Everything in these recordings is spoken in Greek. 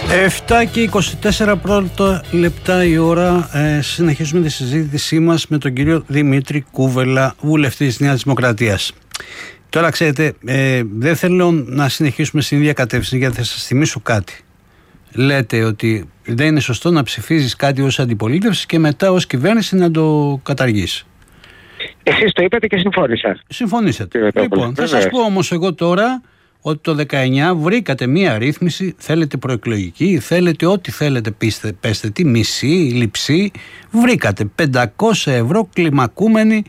7 και 24 πρώτα λεπτά η ώρα. Συνεχίζουμε τη συζήτησή μας με τον κύριο Δημήτρη Κούβελα, βουλευτή της Νέας Δημοκρατίας. Τώρα ξέρετε, δεν θέλω να συνεχίσουμε στην ίδια κατεύθυνση, γιατί θα σας θυμίσω κάτι. Λέτε ότι δεν είναι σωστό να ψηφίζεις κάτι ως αντιπολίτευση και μετά ως κυβέρνηση να το καταργείς. Εσείς το είπατε και συμφώνησα. Συμφωνήσατε. Λοιπόν, θα σας πω όμως εγώ τώρα ότι το 19 βρήκατε μία ρύθμιση, θέλετε προεκλογική, θέλετε ό,τι θέλετε, πέστε τι, μισή, λειψή, βρήκατε 500 ευρώ κλιμακούμενη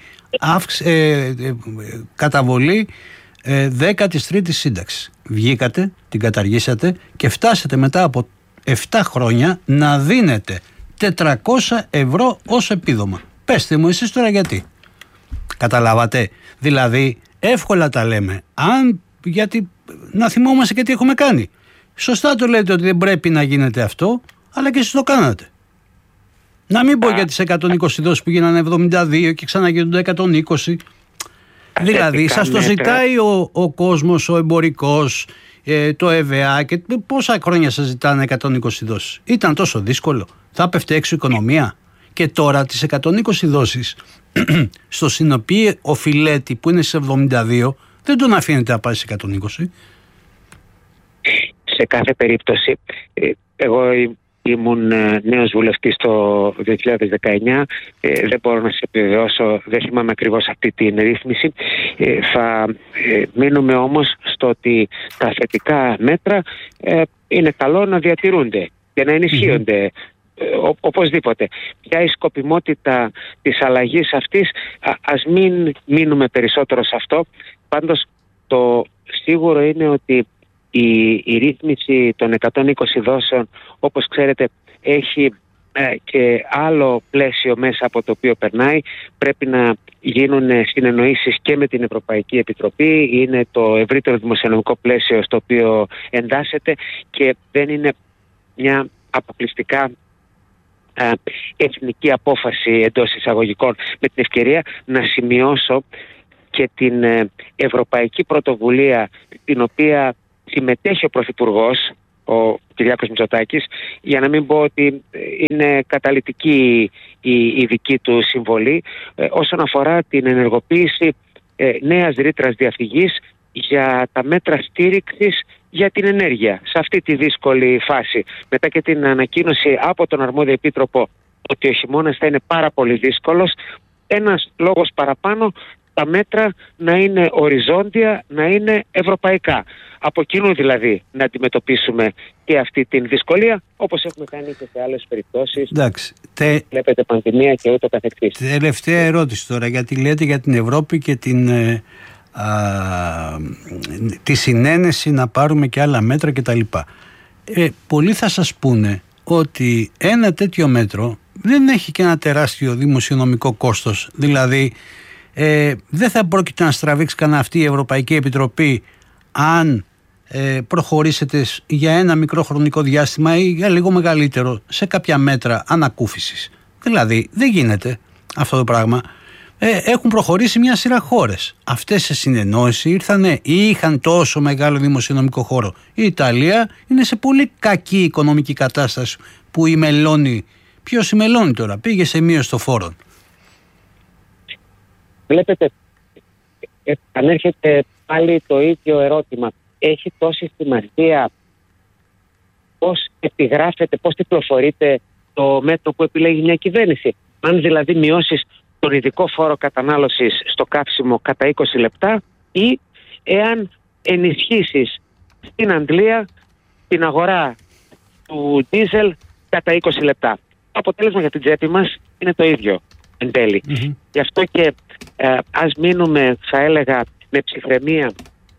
καταβολή 13ης σύνταξης. Βγήκατε, την καταργήσατε και φτάσατε μετά από 7 χρόνια να δίνετε 400 ευρώ ως επίδομα. Πέστε μου εσείς τώρα γιατί. Καταλάβατε? Δηλαδή εύκολα τα λέμε, γιατί να θυμόμαστε και τι έχουμε κάνει. Σωστά το λέτε ότι δεν πρέπει να γίνεται αυτό, αλλά και εσείς το κάνατε. Να μην πω για τις 120 δόσεις που γίνανε 72 και ξαναγίνονται 120. Δηλαδή σας το ζητάει ο κόσμος, ο εμπορικός, το ΕΒΑ, και πόσα χρόνια σας ζητάνε 120 δόσεις. Ήταν τόσο δύσκολο? Θα πέφτει έξω η οικονομία? Και τώρα τις 120 δόσεις στο συνοπή οφειλέτη που είναι σε 72 δεν τον αφήνετε να πάει σε 120. Σε κάθε περίπτωση, εγώ ήμουν νέος βουλευτής το 2019, δεν μπορώ να σε επιβεβαιώσω, δεν θυμάμαι ακριβώς αυτή την ρύθμιση. Θα μείνουμε όμως στο ότι τα θετικά μέτρα είναι καλό να διατηρούνται και να ενισχύονται. Οπωσδήποτε. Ποια η σκοπιμότητα της αλλαγής αυτής, ας μην μείνουμε περισσότερο σε αυτό. Πάντως το σίγουρο είναι ότι η ρύθμιση των 120 δόσεων, όπως ξέρετε, έχει και άλλο πλαίσιο μέσα από το οποίο περνάει. Πρέπει να γίνουν συνεννοήσεις και με την Ευρωπαϊκή Επιτροπή. Είναι το ευρύτερο δημοσιονομικό πλαίσιο στο οποίο εντάσσεται και δεν είναι μια αποκλειστικά εθνική απόφαση εντός εισαγωγικών. Με την ευκαιρία να σημειώσω και την ευρωπαϊκή πρωτοβουλία, την οποία συμμετέχει ο Πρωθυπουργός, ο Κυριάκος Μητσοτάκης, για να μην πω ότι είναι καταλυτική η δική του συμβολή, όσον αφορά την ενεργοποίηση νέας ρήτρας διαφυγής για τα μέτρα στήριξης για την ενέργεια σε αυτή τη δύσκολη φάση. Μετά και την ανακοίνωση από τον αρμόδιο επίτροπο ότι ο χειμώνας θα είναι πάρα πολύ δύσκολος, ένας λόγος παραπάνω τα μέτρα να είναι οριζόντια, να είναι ευρωπαϊκά. Από κοινού δηλαδή να αντιμετωπίσουμε και αυτή την δυσκολία, όπως έχουμε κάνει και σε άλλες περιπτώσεις. Εντάξει. Βλέπετε πανδημία και ούτω καθεξής. Τελευταία ερώτηση τώρα, γιατί λέτε για την Ευρώπη και τη συνένεση να πάρουμε και άλλα μέτρα κτλ. Πολλοί θα σας πούνε ότι ένα τέτοιο μέτρο δεν έχει και ένα τεράστιο δημοσιονομικό κόστος. Δηλαδή δεν θα πρόκειται να στραβήξει κανένα αυτή η Ευρωπαϊκή Επιτροπή αν προχωρήσετε για ένα μικρό χρονικό διάστημα ή για λίγο μεγαλύτερο σε κάποια μέτρα ανακούφισης. Δηλαδή δεν γίνεται αυτό το πράγμα. Έχουν προχωρήσει μια σειρά χώρες. Αυτές σε συνεννόηση ήρθανε ή είχαν τόσο μεγάλο δημοσιονομικό χώρο. Η Ιταλία είναι σε πολύ κακή οικονομική κατάσταση που η μελώνει. Ποιος η μελώνει τώρα? Πήγε σε μείωση των φόρων. Βλέπετε, ανέρχεται πάλι το ίδιο ερώτημα. Έχει τόση σημασία πώς επιγράφεται, πώς κυκλοφορείται το μέτρο που επιλέγει μια κυβέρνηση? Αν δηλαδή μειώσεις τον ειδικό φόρο κατανάλωσης στο καύσιμο κατά 20 λεπτά ή εάν ενισχύσεις στην Αγγλία την αγορά του ντίζελ κατά 20 λεπτά. Το αποτέλεσμα για την τσέπη μας είναι το ίδιο εν τέλει. Γι' αυτό και ας μείνουμε, θα έλεγα, με ψυχραιμία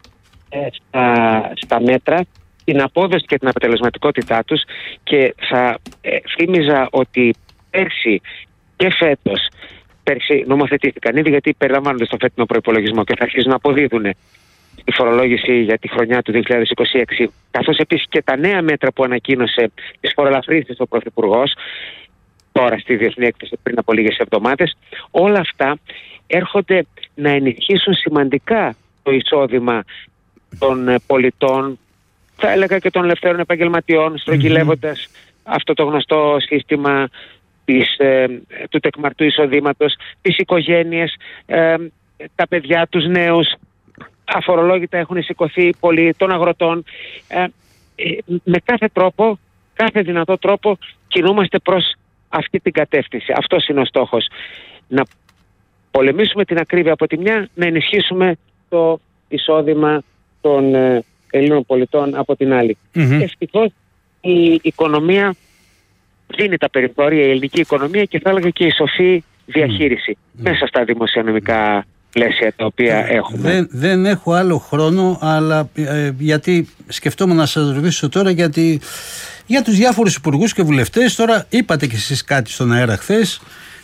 στα μέτρα, την απόδοση και την αποτελεσματικότητά τους, και θα θύμιζα ότι πέρσι και φέτος, πέρσι νομοθετήθηκαν ήδη γιατί περιλαμβάνονται στο φετινό προϋπολογισμό και θα αρχίσουν να αποδίδουν η φορολόγηση για τη χρονιά του 2026, καθώς επίσης και τα νέα μέτρα που ανακοίνωσε τις φορολαφρύνσεις ο Πρωθυπουργός τώρα στη Διεθνή Έκθεση πριν από λίγες εβδομάδες. Όλα αυτά έρχονται να ενισχύσουν σημαντικά το εισόδημα των πολιτών θα έλεγα και των ελευθέρων επαγγελματιών, στρογγυλεύοντας αυτό το γνωστό σύστημα του τεκμαρτού εισοδήματος, τις οικογένειες, τα παιδιά, τους νέους. Αφορολόγητα έχουν σηκωθεί πολλοί των αγροτών. Με κάθε δυνατό τρόπο κινούμαστε προς αυτή την κατεύθυνση. Αυτός είναι ο στόχος. Να πολεμήσουμε την ακρίβεια από τη μια, να ενισχύσουμε το εισόδημα των Ελλήνων πολιτών από την άλλη. Ευτυχώς η οικονομία δίνει τα περιθώρια, η ελληνική οικονομία, και θα έλεγα και η σοφή διαχείριση μέσα στα δημοσιονομικά πλαίσια τα οποία έχουμε. Δεν έχω άλλο χρόνο, αλλά γιατί σκεφτόμουν να σας ρωτήσω τώρα για τους διάφορους υπουργούς και βουλευτές. Τώρα είπατε κι εσείς κάτι στον αέρα χθες,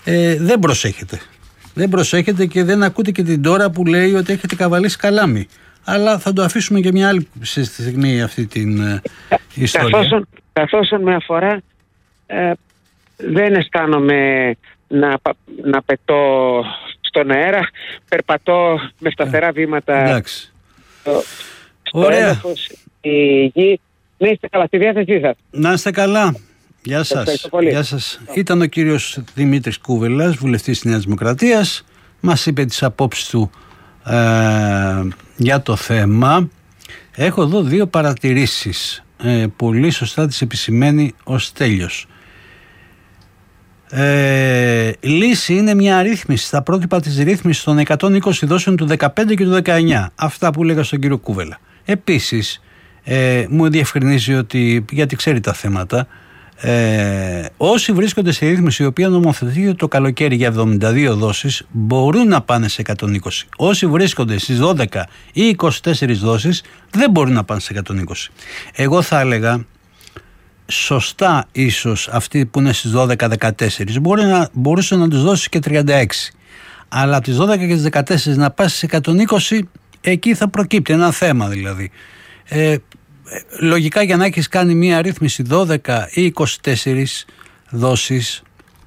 δεν προσέχετε και δεν ακούτε και την τώρα που λέει ότι έχετε καβαλήσει καλάμι. Αλλά θα το αφήσουμε και μια άλλη στιγμή αυτή την ιστορία. Καθώς με αφορά, δεν αισθάνομαι να πετώ στον αέρα, περπατώ με σταθερά βήματα. Εντάξει. Στο έδαφος, η γη. Να είστε καλά, στη διάθεσή σας. Να είστε καλά. Γεια σας. Γεια σας. Ήταν ο κύριος Δημήτρης Κούβελας, βουλευτής της Νέας Δημοκρατίας. Μας είπε τις απόψεις του για το θέμα. Έχω εδώ 2 παρατηρήσεις. Πολύ σωστά τις επισημαίνει ο Στέλιος. Λύση είναι μια αρρύθμιση στα πρότυπα της ρύθμισης των 120 δόσεων του 2015 και του 2019. Αυτά που έλεγα στον κύριο Κούβελα. Επίσης, μου διευκρινίζει ότι, γιατί ξέρει τα θέματα, όσοι βρίσκονται σε ρύθμιση η οποία νομοθετείται το καλοκαίρι για 72 δόσεις μπορούν να πάνε σε 120. Όσοι βρίσκονται στις 12 ή 24 δόσεις δεν μπορούν να πάνε σε 120. Εγώ θα έλεγα, σωστά ίσως αυτοί που είναι στις 12-14 μπορούσε να τους δώσει και 36. Αλλά από τις 12 και τις 14 να πάσει σε 120, εκεί θα προκύπτει ένα θέμα δηλαδή. Λογικά για να έχεις κάνει μία ρύθμιση 12 ή 24 δόσεις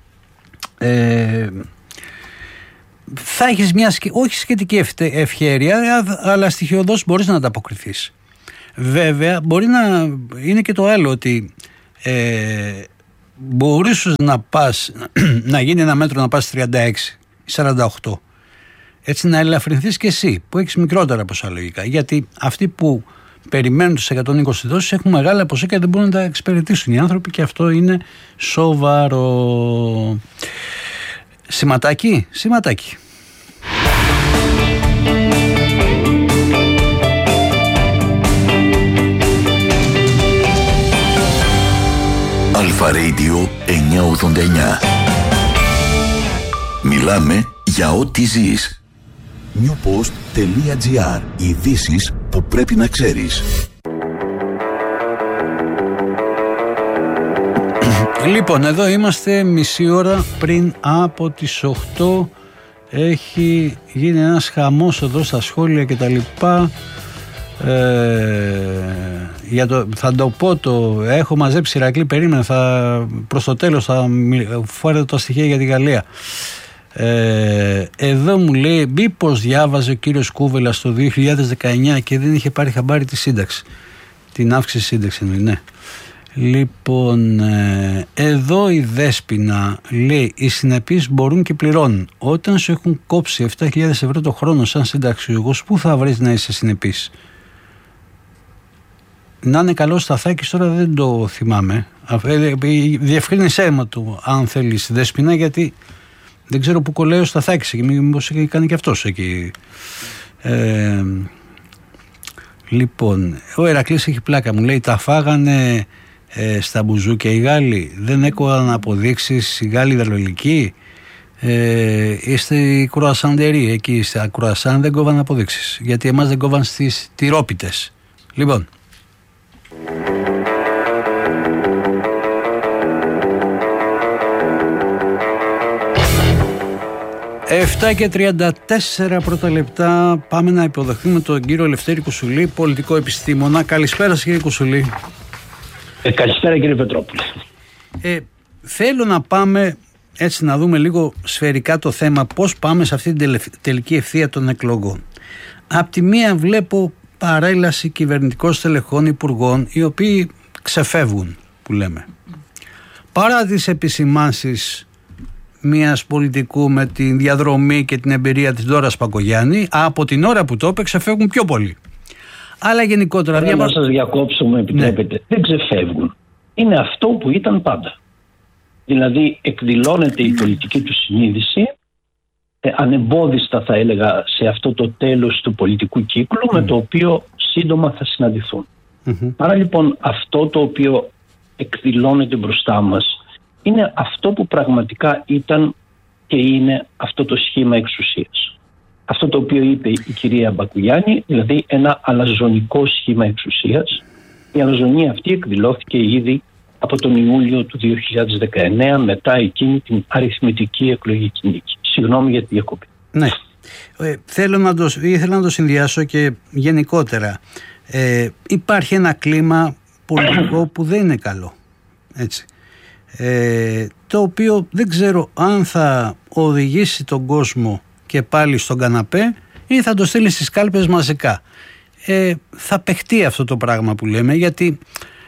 θα έχεις μια όχι σχετική ευχέρεια, αλλά στοιχειοδός μπορείς να ανταποκριθείς. Βέβαια μπορεί να είναι και το άλλο, ότι μπορείς να γίνει ένα μέτρο να πας 36 ή 48, έτσι να ελαφρυνθείς και εσύ που έχεις μικρότερα ποσά λογικά, γιατί αυτοί που περιμένουν τους 120 δόσεις έχουν μεγάλα ποσά και δεν μπορούν να τα εξυπηρετήσουν οι άνθρωποι, και αυτό είναι σοβαρό. Σηματάκι. Αλφα Radio 989. Μιλάμε για ό,τι ζεις. newpost.gr. Ειδήσεις που πρέπει να ξέρεις. Λοιπόν, εδώ είμαστε μισή ώρα πριν από τις 8. Έχει γίνει ένας χαμός εδώ στα σχόλια και τα λοιπά. Θα το πω, έχω μαζέψει, Ηρακλή, περίμενε, προς το τέλος θα φάρετε τα στοιχεία για τη Γαλλία. Εδώ μου λέει, μήπως διάβαζε ο κύριος Κούβελας το 2019 και δεν είχε πάρει χαμπάρι τη σύνταξη, την αύξηση σύνταξη, ναι. Λοιπόν, εδώ η Δέσποινα λέει, οι συνεπείς μπορούν και πληρώνουν. Όταν σου έχουν κόψει 7.000 ευρώ το χρόνο σαν συνταξιούχος, πού θα βρεις να είσαι συνεπής? Να είναι καλός Σταθάκης, τώρα δεν το θυμάμαι. Διευκρίνησέ μου το αν θέλεις, Δέσποινα, γιατί δεν ξέρω που κολλάει ο Σταθάκης και μήπως έχει κάνει και αυτός εκεί. Λοιπόν, ο Ηρακλής έχει πλάκα, μου λέει, τα φάγανε στα μπουζούκια οι Γάλλοι, δεν έκοβαν αποδείξεις οι Γάλλοι δαλολικοί. Είστε οι κρουασαντεροί, εκεί στα κρουασάν δεν κόβαν αποδείξεις, γιατί εμάς δεν κόβαν στις τυρόπιτες. Λοιπόν, 7 και 34 πρώτα λεπτά. Πάμε να υποδεχθούμε τον κύριο Ελευθέρη Κουσουλή, πολιτικό επιστήμονα. Καλησπέρα σας, κύριε Κουσουλή. Καλησπέρα, κύριε Πετρόπουλε. Θέλω να πάμε έτσι να δούμε λίγο σφαιρικά το θέμα, πώς πάμε σε αυτή την τελική ευθεία των εκλογών. Απ' τη μία βλέπω παρέλαση κυβερνητικών στελεχών υπουργών οι οποίοι ξεφεύγουν, που λέμε. Παρά τις επισημάνσεις μιας πολιτικού με τη διαδρομή και την εμπειρία της Ντόρας Πακογιάννη, από την ώρα που το είπε ξεφεύγουν πιο πολύ. Αλλά γενικότερα... Να σας διακόψω, μου επιτρέπετε. Ναι. Δεν ξεφεύγουν. Είναι αυτό που ήταν πάντα. Δηλαδή εκδηλώνεται η πολιτική του συνείδηση, ανεμπόδιστα θα έλεγα, σε αυτό το τέλος του πολιτικού κύκλου, με το οποίο σύντομα θα συναντηθούν. Άρα λοιπόν αυτό το οποίο εκδηλώνεται μπροστά μας είναι αυτό που πραγματικά ήταν και είναι αυτό το σχήμα εξουσίας. Αυτό το οποίο είπε η κυρία Μπακογιάννη, δηλαδή ένα αλαζονικό σχήμα εξουσίας. Η αλαζονία αυτή εκδηλώθηκε ήδη από τον Ιούλιο του 2019, μετά εκείνη την αριθμητική εκλογική νίκη. Συγγνώμη για τη διακοπή. Ναι. Ήθελα να το συνδυάσω και γενικότερα. Υπάρχει ένα κλίμα πολιτικό που δεν είναι καλό. Έτσι. Το οποίο δεν ξέρω αν θα οδηγήσει τον κόσμο και πάλι στον καναπέ ή θα το στείλει στις κάλπες μαζικά. Θα παιχτεί αυτό το πράγμα που λέμε, γιατί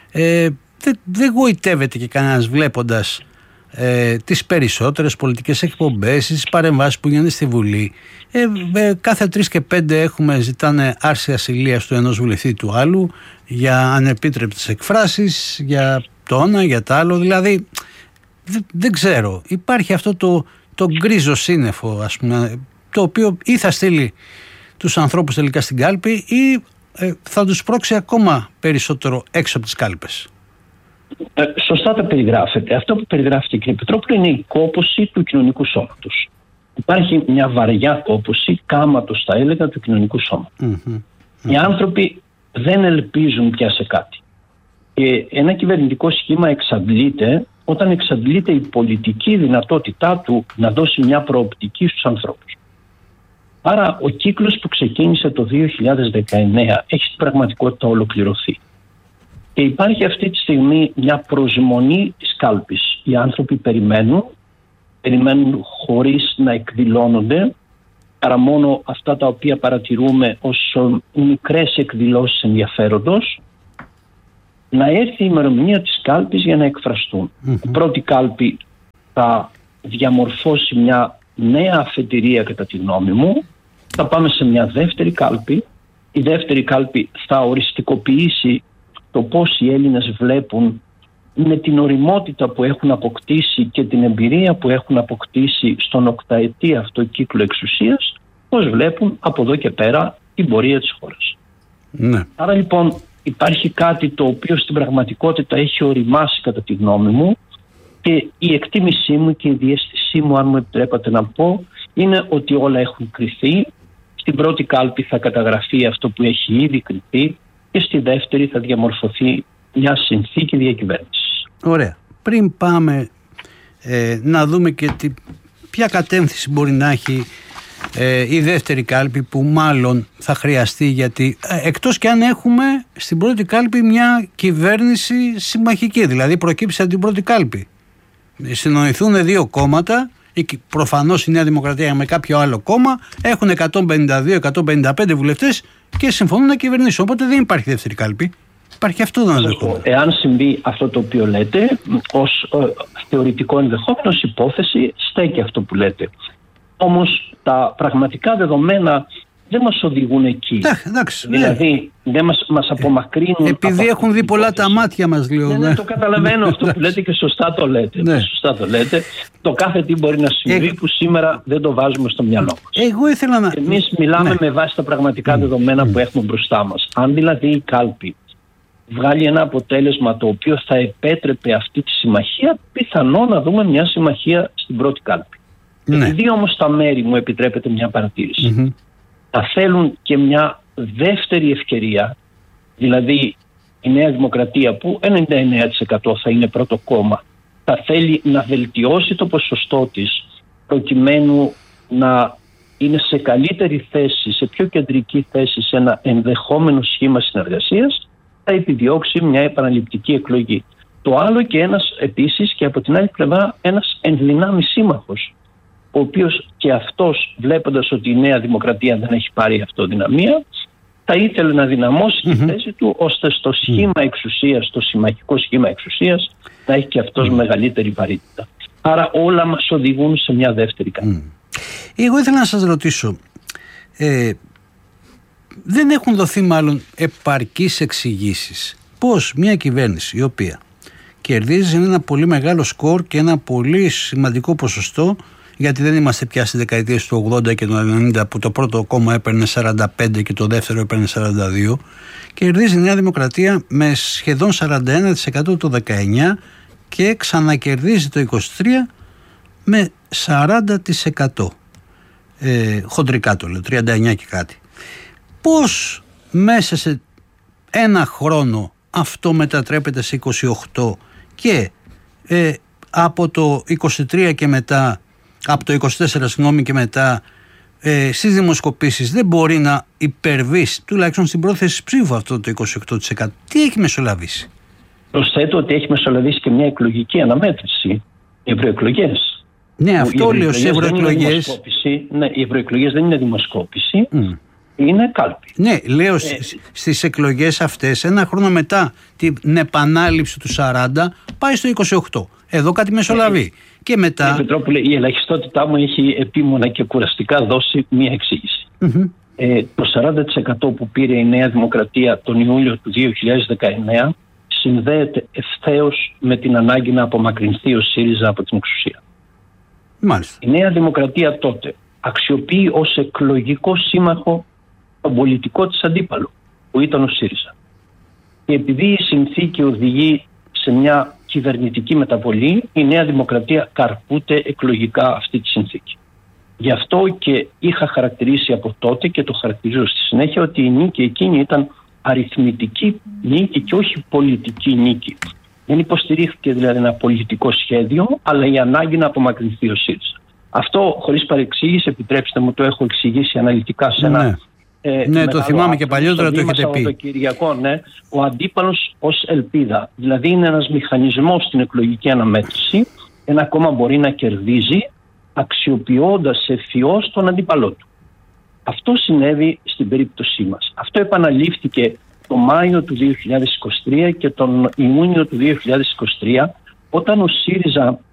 δεν γοητεύεται και κανένας βλέποντας τις περισσότερες πολιτικές εκπομπές, τις παρεμβάσεις που γίνονται στη Βουλή. Κάθε 3 και 5 ζητάνε άρση ασυλίας του ενός βουλευτή του άλλου για ανεπίτρεπτες εκφράσεις, για το ένα, για το άλλο. Δηλαδή δεν ξέρω, υπάρχει αυτό το γκρίζο σύννεφο, ας πούμε, το οποίο ή θα στείλει τους ανθρώπους τελικά στην κάλπη ή θα τους πρόξει ακόμα περισσότερο έξω από τις κάλπες. Σωστά τα περιγράφεται. Αυτό που περιγράφεται, κύριε Πετρόπουλο, είναι η κόπωση του κοινωνικού σώματος. Υπάρχει μια βαριά κόπωση, κάματος θα έλεγα, του κοινωνικού σώματος. Οι άνθρωποι δεν ελπίζουν πια σε κάτι. Και ένα κυβερνητικό σχήμα εξαντλείται όταν εξαντλείται η πολιτική δυνατότητά του να δώσει μια προοπτική στους ανθρώπους. Άρα ο κύκλος που ξεκίνησε το 2019 έχει στην πραγματικότητα ολοκληρωθεί. Και υπάρχει αυτή τη στιγμή μια προσμονή της κάλπης. Οι άνθρωποι περιμένουν χωρίς να εκδηλώνονται, παρά μόνο αυτά τα οποία παρατηρούμε ως μικρές εκδηλώσεις ενδιαφέροντος, να έρθει η ημερομηνία της κάλπης για να εκφραστούν. Η πρώτη κάλπη θα διαμορφώσει μια νέα αφετηρία, κατά τη γνώμη μου. Θα πάμε σε μια δεύτερη κάλπη. Η δεύτερη κάλπη θα οριστικοποιήσει το πώς οι Έλληνες βλέπουν, με την οριμότητα που έχουν αποκτήσει και την εμπειρία που έχουν αποκτήσει στον οκταετή αυτό κύκλο εξουσίας, πώς βλέπουν από εδώ και πέρα την πορεία της χώρας. Ναι. Άρα λοιπόν υπάρχει κάτι το οποίο στην πραγματικότητα έχει οριμάσει, κατά τη γνώμη μου, και η εκτίμησή μου και η διαίσθησή μου, αν μου επιτρέπατε να πω, είναι ότι όλα έχουν κριθεί. Στην πρώτη κάλπη θα καταγραφεί αυτό που έχει ήδη κριθεί και στη δεύτερη θα διαμορφωθεί μια συνθήκη διακυβέρνησης. Ωραία. Πριν πάμε να δούμε και ποια κατεύθυνση μπορεί να έχει η δεύτερη κάλπη, που μάλλον θα χρειαστεί, γιατί εκτός και αν έχουμε στην πρώτη κάλπη μια κυβέρνηση συμμαχική, δηλαδή προκύψει από την πρώτη κάλπη. Συνοηθούν 2 κόμματα, προφανώς η Νέα Δημοκρατία με κάποιο άλλο κόμμα, έχουν 152-155 βουλευτές και συμφωνούν να κυβερνήσουν. Οπότε δεν υπάρχει δεύτερη κάλπη. Υπάρχει αυτό το ενδεχόμενο. Εάν συμβεί αυτό το οποίο λέτε, ως θεωρητικό ενδεχόμενο, ως υπόθεση, στέκει αυτό που λέτε. Όμως τα πραγματικά δεδομένα δεν μας οδηγούν εκεί. Εντάξει, δηλαδή δεν μας απομακρύνουν. Επειδή έχουν δει πολλά τα μάτια μας, λέω. Ναι, το καταλαβαίνω αυτό που λέτε και σωστά το λέτε. Ναι. Σωστά το λέτε. Το κάθε τι μπορεί να συμβεί που σήμερα δεν το βάζουμε στο μυαλό μας. Εγώ ήθελα να... Εμείς μιλάμε με βάση τα πραγματικά δεδομένα που έχουμε μπροστά μας. Αν δηλαδή η κάλπη βγάλει ένα αποτέλεσμα το οποίο θα επέτρεπε αυτή τη συμμαχία, πιθανό να δούμε μια συμμαχία στην πρώτη κάλπη. Ναι. Επειδή όμως τα μέρη, μου επιτρέπετε μια παρατήρηση, θα θέλουν και μια δεύτερη ευκαιρία, δηλαδή η Νέα Δημοκρατία που 99% θα είναι πρώτο κόμμα, θα θέλει να βελτιώσει το ποσοστό της προκειμένου να είναι σε καλύτερη θέση, σε πιο κεντρική θέση σε ένα ενδεχόμενο σχήμα συνεργασίας, θα επιδιώξει μια επαναληπτική εκλογή. Το άλλο και ένας επίσης και από την άλλη πλευρά ένας ενδυνάμει σύμμαχος, ο οποίος και αυτός, βλέποντας ότι η Νέα Δημοκρατία δεν έχει πάρει αυτοδυναμία, θα ήθελε να δυναμώσει τη θέση του, ώστε στο σχήμα εξουσίας, στο συμμαχικό σχήμα εξουσίας, να έχει και αυτός μεγαλύτερη βαρύτητα. Άρα όλα μας οδηγούν σε μια δεύτερη κατεύθυνση. Εγώ ήθελα να σας ρωτήσω, δεν έχουν δοθεί μάλλον επαρκείς εξηγήσεις πώς μια κυβέρνηση η οποία κερδίζει ένα πολύ μεγάλο σκορ και ένα πολύ σημαντικό ποσοστό, γιατί δεν είμαστε πια στις δεκαετίες του 80 και του 90 που το πρώτο κόμμα έπαιρνε 45 και το δεύτερο έπαιρνε 42, κερδίζει η Νέα Δημοκρατία με σχεδόν 41% το 19 και ξανακερδίζει το 23 με 40%. Χοντρικά το λέω, 39 και κάτι. Πώς μέσα σε ένα χρόνο αυτό μετατρέπεται σε 28 και από το 23 και μετά, από το 24 και μετά, στις δημοσκοπήσεις δεν μπορεί να υπερβεί τουλάχιστον στην πρόθεση ψήφου αυτό το 28%. Τι έχει μεσολαβήσει? Προσθέτω ότι έχει μεσολαβήσει και μια εκλογική αναμέτρηση, οι ευρωεκλογές. Ναι, αυτό λέω σε ευρωεκλογές. Ναι, οι ευρωεκλογές δεν είναι δημοσκόπηση, είναι κάλπη. Ναι, λέω στις εκλογές αυτές, ένα χρόνο μετά την επανάληψη του 40, πάει στο 28. Εδώ κάτι μεσολαβεί. Και μετά... Πετρόπουλε, η ελαχιστότητά μου έχει επίμονα και κουραστικά δώσει μία εξήγηση. Το 40% που πήρε η Νέα Δημοκρατία τον Ιούλιο του 2019 συνδέεται ευθέως με την ανάγκη να απομακρυνθεί ο ΣΥΡΙΖΑ από την εξουσία. Μάλιστα. Η Νέα Δημοκρατία τότε αξιοποιεί ως εκλογικό σύμμαχο τον πολιτικό της αντίπαλο, που ήταν ο ΣΥΡΙΖΑ. Και επειδή η συνθήκη οδηγεί σε μια κυβερνητική μεταβολή, η Νέα Δημοκρατία καρπούται εκλογικά αυτή τη συνθήκη. Γι' αυτό και είχα χαρακτηρίσει από τότε και το χαρακτηρίζω στη συνέχεια ότι η νίκη εκείνη ήταν αριθμητική νίκη και όχι πολιτική νίκη. Δεν υποστηρίχθηκε δηλαδή ένα πολιτικό σχέδιο, αλλά η ανάγκη να απομακρυνθεί ο ΣΥΡΙΖΑ. Αυτό χωρίς παρεξήγηση, επιτρέψτε μου, το έχω εξηγήσει αναλυτικά σε ένα... Ναι, το θυμάμαι και παλιότερα, το έχετε πει. Ναι, ο αντίπαλος ως ελπίδα. Δηλαδή είναι ένας μηχανισμός στην εκλογική αναμέτρηση. Ένα κόμμα μπορεί να κερδίζει αξιοποιώντας ευφυώς τον αντίπαλό του. Αυτό συνέβη στην περίπτωσή μας. Αυτό επαναλήφθηκε το Μάιο του 2023 και τον Ιούνιο του 2023, όταν ο ΣΥΡΙΖΑ